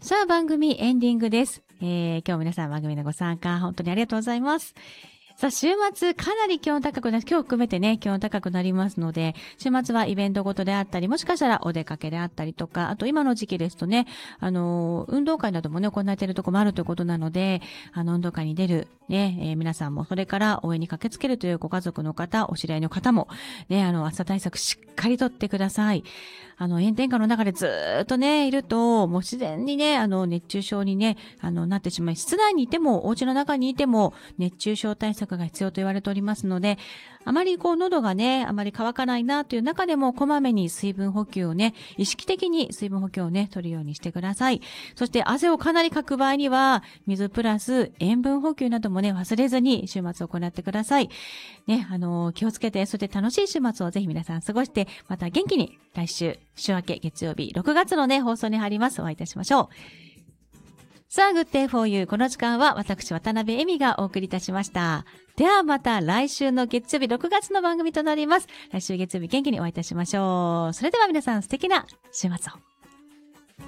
さあ、番組エンディングです。今日皆さん番組のご参加、本当にありがとうございます。さあ、週末かなり気温高くなる、今日含めてね、気温高くなりますので、週末はイベントごとであったり、もしかしたらお出かけであったりとか、あと今の時期ですとね、運動会などもね、行われているところもあるということなので、運動会に出るね、皆さんもそれから応援に駆けつけるというご家族の方、お知り合いの方も、ね、暑さ対策しっかりとってください。炎天下の中でずーっとね、いると、もう自然にね、熱中症にね、なってしまい、室内にいても、お家の中にいても、熱中症対策が必要と言われておりますので、あまり喉がね、あまり乾かないなという中でも、こまめに水分補給をね、意識的に水分補給をね、取るようにしてください。そして汗をかなりかく場合には、水プラス塩分補給などもね、忘れずに週末行ってください。ね、気をつけて、そして楽しい週末をぜひ皆さん過ごして、また元気に来週、週明け月曜日、6月のね、放送に入ります。お会いいたしましょう。さあ、Good Day for You。この時間は私、渡辺恵美がお送りいたしました。ではまた来週の月曜日、6月の番組となります。来週月曜日元気にお会いいたしましょう。それでは皆さん素敵な週末を。